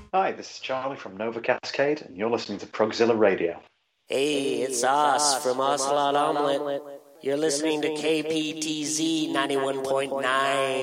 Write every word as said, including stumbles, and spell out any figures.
Hi, this is Charlie from Nova Cascade, and you're listening to Progzilla Radio. Hey, it's us from Ocelot Omelette. You're listening to K P T Z ninety-one point nine.